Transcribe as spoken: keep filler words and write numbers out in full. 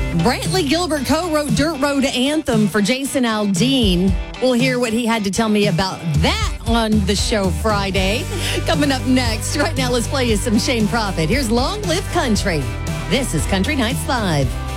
Brantley Gilbert co-wrote Dirt Road Anthem for Jason Aldean. We'll hear what he had to tell me about that on the show Friday. Coming up next. Right now, let's play you some Shane Prophet. Here's Long Live Country. This is Country Nights Live.